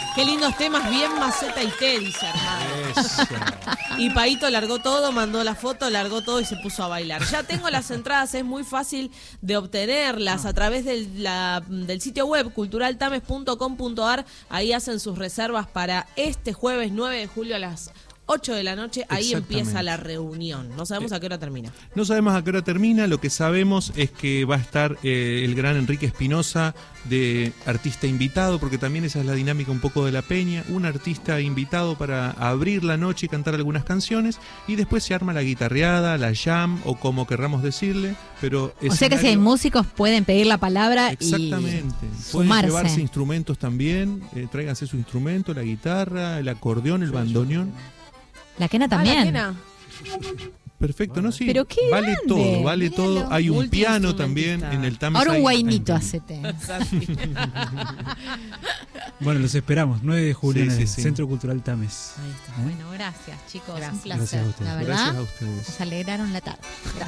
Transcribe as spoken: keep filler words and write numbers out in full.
Qué lindos temas, bien Maceta y Té, dice Armando. Eso. Y Paito largó todo, mandó la foto, largó todo y se puso a bailar. Ya tengo las entradas, es muy fácil de obtenerlas a través del, la, del sitio web cultural tames punto com punto ar. Ahí hacen sus reservas para este jueves nueve de julio a las ocho de la noche, ahí empieza la reunión. No sabemos a qué hora termina. No sabemos a qué hora termina, lo que sabemos es que va a estar eh, el gran Enrique Espinosa de artista invitado, porque también esa es la dinámica un poco de la peña, un artista invitado para abrir la noche y cantar algunas canciones, y después se arma la guitarreada, la jam, o como querramos decirle, pero... O sea que si hay músicos pueden pedir la palabra. Exactamente. Y pueden sumarse. llevarse instrumentos también, eh, tráiganse su instrumento, la guitarra, el acordeón, el bandoneón. La quena también. Ah, la quena. Perfecto, ¿no? Sí. Pero qué vale grande, todo, vale míralo. todo. Hay un piano también en el Tames. Ahora un hay- guainito hacete. Bueno, los esperamos, nueve de julio Sí, en el sí, sí. Centro Cultural Tames. Ahí está. ¿Eh? Bueno, gracias, chicos. Gracias. Un placer. Gracias a ustedes. La verdad, Gracias a ustedes. nos alegraron la tarde. Gracias.